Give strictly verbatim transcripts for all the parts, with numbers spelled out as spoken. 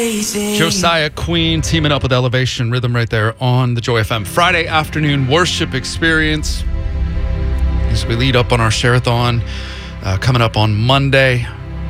Josiah Queen teaming up with Elevation Rhythm right there on the Joy F M Friday afternoon worship experience as we lead up on our Share-a-thon uh, coming up on Monday.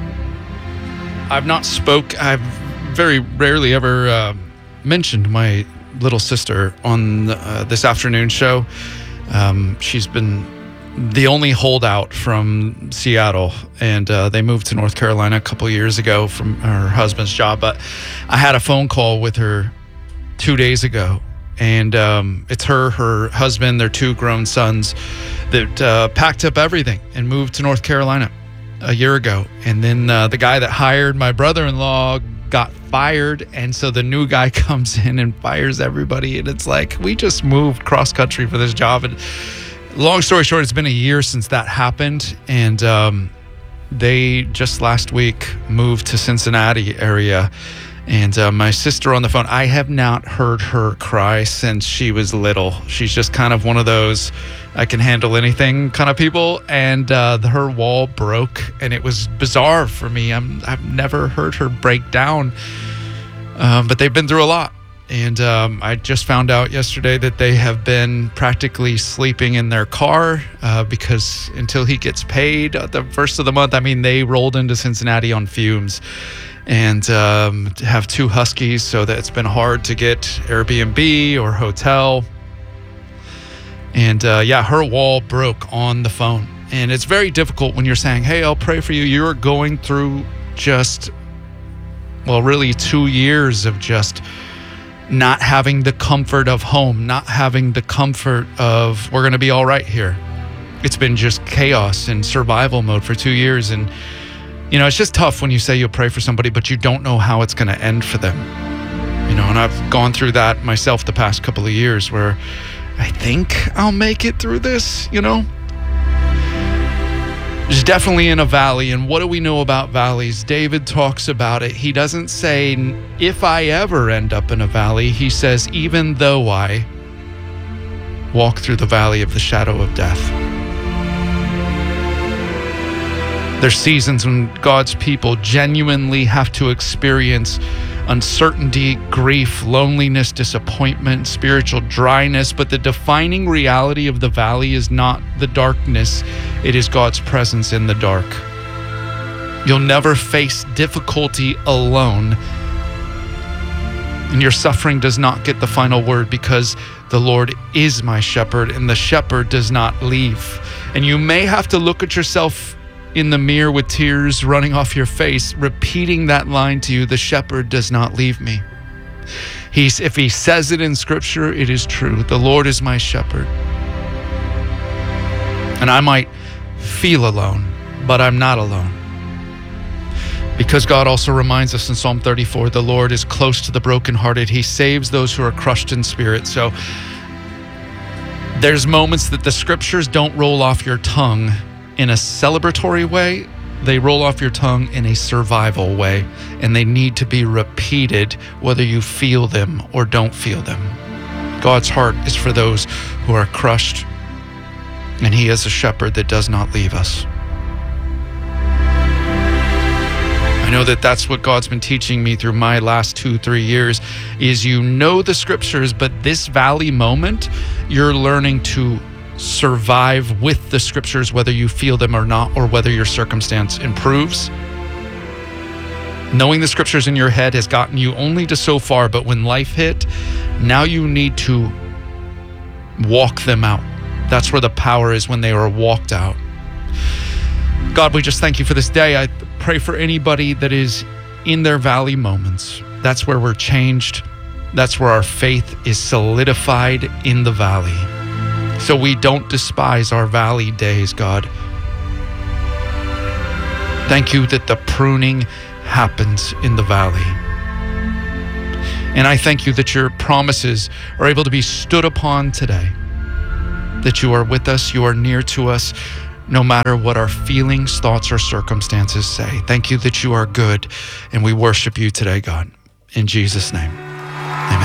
I've not spoke, I've very rarely ever uh, mentioned my little sister on the, uh, this afternoon show. Um, she's been the only holdout from Seattle, and uh, they moved to North Carolina a couple years ago from her husband's job. But I had a phone call with her two days ago, and um, it's her, her husband, their two grown sons that uh, packed up everything and moved to North Carolina a year ago. And then uh, the guy that hired my brother-in-law got fired, and so the new guy comes in and fires everybody, and it's like, we just moved cross-country for this job. And long story short, it's been a year since that happened, and um, they just last week moved to Cincinnati area. And uh, my sister on the phone, I have not heard her cry since she was little. She's just kind of one of those I can handle anything kind of people. And uh, the, her wall broke, and it was bizarre for me. I'm, I've never heard her break down, um, but they've been through a lot. And um, I just found out yesterday that they have been practically sleeping in their car uh, because until he gets paid at the first of the month, I mean, they rolled into Cincinnati on fumes and um, have two huskies, so that it's been hard to get Airbnb or hotel. And uh, yeah, her wall broke on the phone. And it's very difficult when you're saying, hey, I'll pray for you. You're going through just, well, really two years of just not having the comfort of home, not having the comfort of we're going to be all right here. It's been just chaos and survival mode for two years. And, you know, it's just tough when you say you'll pray for somebody, but you don't know how it's going to end for them. You know, and I've gone through that myself the past couple of years where I think I'll make it through this, you know. There's definitely in a valley, and what do we know about valleys? David talks about it. He doesn't say, if I ever end up in a valley. He says, even though I walk through the valley of the shadow of death. There's seasons when God's people genuinely have to experience uncertainty, grief, loneliness, disappointment, spiritual dryness, but the defining reality of the valley is not the darkness, it is God's presence in the dark. You'll never face difficulty alone, and your suffering does not get the final word because the Lord is my shepherd, and the shepherd does not leave. And you may have to look at yourself in the mirror with tears running off your face, repeating that line to you, the shepherd does not leave me. He's, if he says it in scripture, it is true. The Lord is my shepherd. And I might feel alone, but I'm not alone. Because God also reminds us in Psalm thirty-four, the Lord is close to the brokenhearted. He saves those who are crushed in spirit. So there's moments that the scriptures don't roll off your tongue in a celebratory way, they roll off your tongue in a survival way, and they need to be repeated whether you feel them or don't feel them. God's heart is for those who are crushed, and he is a shepherd that does not leave us. I know that that's what God's been teaching me through my last two, three years, is you know the scriptures, but this valley moment, you're learning to survive with the scriptures, whether you feel them or not, or whether your circumstance improves. Knowing the scriptures in your head has gotten you only to so far, but when life hit, now you need to walk them out. That's where the power is, when they are walked out. God, we just thank you for this day. I pray for anybody that is in their valley moments. That's where we're changed. That's where our faith is solidified, in the valley. So we don't despise our valley days, God. Thank you that the pruning happens in the valley. And I thank you that your promises are able to be stood upon today. That you are with us, you are near to us, no matter what our feelings, thoughts, or circumstances say. Thank you that you are good, and we worship you today, God. In Jesus' name.